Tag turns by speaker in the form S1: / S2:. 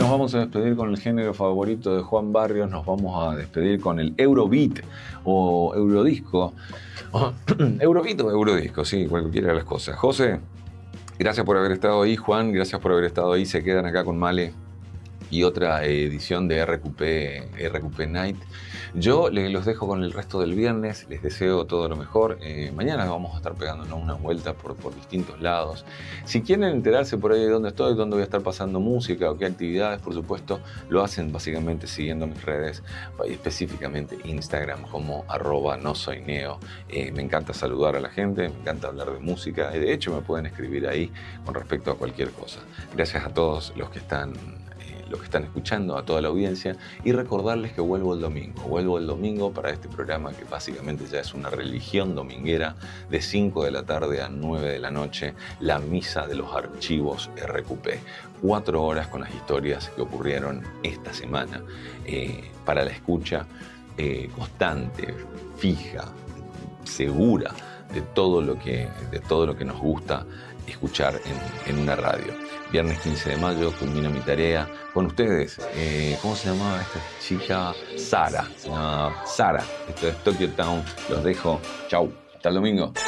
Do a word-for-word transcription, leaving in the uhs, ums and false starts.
S1: nos vamos a despedir con el género favorito de Juan Barrios, nos vamos a despedir con el Eurobeat o Eurodisco. Oh, Eurobeat o Eurodisco, sí, cualquiera de las cosas. José, gracias por haber estado ahí. Juan, gracias por haber estado ahí. Se quedan acá con Male y otra edición de R Q P, R Q P Night. Yo les los dejo con el resto del viernes, les deseo todo lo mejor. Eh, mañana vamos a estar pegándonos una vuelta por, por distintos lados. Si quieren enterarse por ahí de dónde estoy, dónde voy a estar pasando música o qué actividades, por supuesto, lo hacen básicamente siguiendo mis redes, específicamente Instagram como arroba no soy neo. Eh, me encanta saludar a la gente, me encanta hablar de música y de hecho me pueden escribir ahí con respecto a cualquier cosa. Gracias a todos los que están... los que están escuchando, a toda la audiencia, y recordarles que vuelvo el domingo. Vuelvo el domingo para este programa que básicamente ya es una religión dominguera, de cinco de la tarde a nueve de la noche, la misa de los archivos R Q P. Cuatro horas con las historias que ocurrieron esta semana, eh, para la escucha eh, constante, fija, segura de todo lo que, de todo lo que nos gusta escuchar en, en una radio. Viernes quince de mayo culmina mi tarea con ustedes. Eh, ¿Cómo se llamaba esta chica? Sara. Se llamaba Sara. Esto es Tokyo Town. Los dejo. Chau. Hasta el domingo.